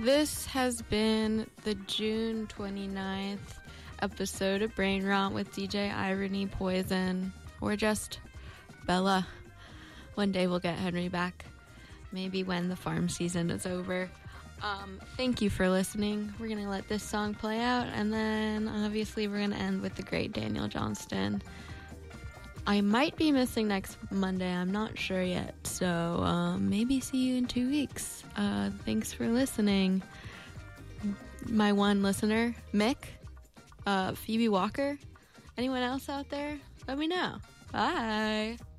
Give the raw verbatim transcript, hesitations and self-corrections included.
This has been the June twenty-ninth episode of Brain Rot with D J Irony Poison, or just Bella. One day we'll get Henry back, maybe when the farm season is over. Um, thank you for listening. We're going to let this song play out, and then obviously we're going to end with the great Daniel Johnston. I might be missing next Monday. I'm not sure yet. So um, maybe see you in two weeks. Uh, thanks for listening. My one listener, Mick, uh, Phoebe Walker. Anyone else out there? Let me know. Bye.